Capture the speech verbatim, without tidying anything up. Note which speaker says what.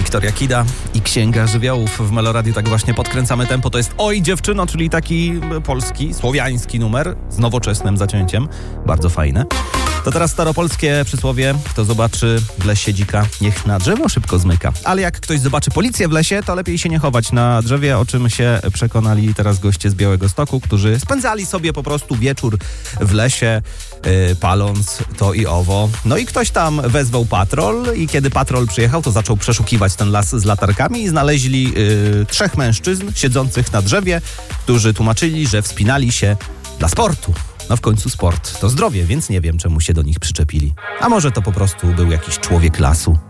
Speaker 1: Wiktoria Kida i Księga Żywiołów. W Meloradiu tak właśnie podkręcamy tempo. To jest Oj dziewczyno, czyli taki polski, słowiański numer z nowoczesnym zacięciem. Bardzo fajne. To teraz staropolskie przysłowie. Kto zobaczy w lesie dzika, niech na drzewo szybko zmyka. Ale jak ktoś zobaczy policję w lesie, to lepiej się nie chować na drzewie, o czym się przekonali teraz goście z Białegostoku, którzy spędzali sobie po prostu wieczór w lesie, yy, paląc to i owo. No i ktoś tam wezwał patrol i kiedy patrol przyjechał, to zaczął przeszukiwać ten las z latarkami i znaleźli yy, trzech mężczyzn siedzących na drzewie, którzy tłumaczyli, że wspinali się dla sportu. No w końcu sport to zdrowie, więc nie wiem, czemu się do nich przyczepili. A może to po prostu był jakiś człowiek lasu.